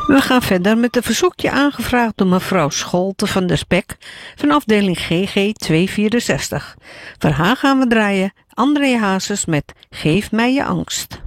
We gaan verder met een verzoekje aangevraagd door mevrouw Scholte van der Spek van afdeling GG 264. Voor haar gaan we draaien André Hazes met Geef mij je angst.